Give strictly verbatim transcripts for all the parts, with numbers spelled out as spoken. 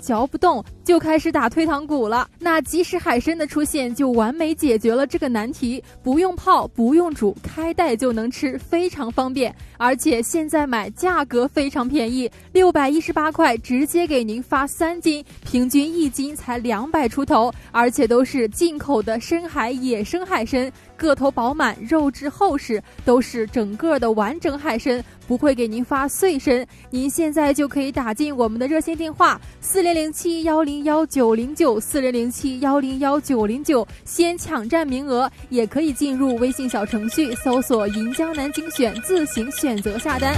嚼不动，就开始打退堂鼓了。那即食海参的出现就完美解决了这个难题，不用泡不用煮，开袋就能吃，非常方便。而且现在买价格非常便宜，六百一十八块直接给您发三斤，平均一斤才两百出头，而且都是进口的深海野生海参，个头饱满，肉质厚实，都是整个的完整海参，不会给您发碎参。您现在就可以打进我们的热线电话四零零七幺零幺九零九四零零七幺零幺九零九，先抢占名额，也可以进入微信小程序搜索银江南精选，自行选择下单。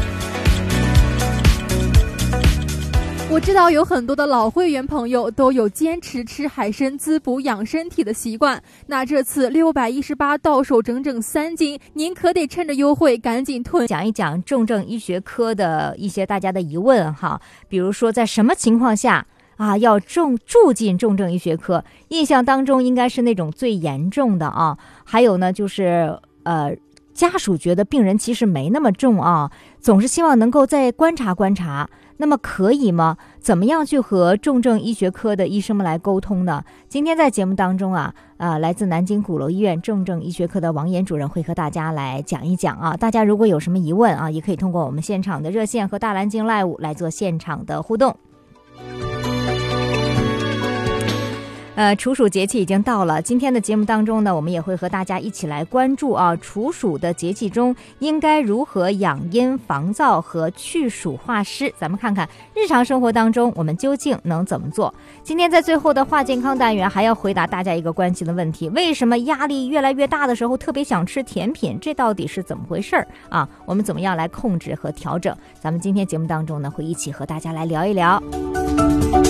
我知道有很多的老会员朋友都有坚持吃海参滋补养身体的习惯，那这次六百一十八到手整整三斤，您可得趁着优惠赶紧囤。 讲一讲重症医学科的一些大家的疑问哈，比如说在什么情况下啊要重住进重症医学科？印象当中应该是那种最严重的啊，还有呢就是呃。家属觉得病人其实没那么重啊，总是希望能够再观察观察，那么可以吗？怎么样去和重症医学科的医生们来沟通呢？今天在节目当中啊，呃，来自南京鼓楼医院重症医学科的王岩主任会和大家来讲一讲啊。大家如果有什么疑问啊，也可以通过我们现场的热线和大蓝鲸 Live 来做现场的互动。呃，处暑节气已经到了，今天的节目当中呢，我们也会和大家一起来关注啊，处暑的节气中应该如何养阴防燥和去暑化湿。咱们看看日常生活当中我们究竟能怎么做。今天在最后的话健康单元还要回答大家一个关心的问题：为什么压力越来越大的时候特别想吃甜品？这到底是怎么回事啊？我们怎么样来控制和调整？咱们今天节目当中呢，会一起和大家来聊一聊。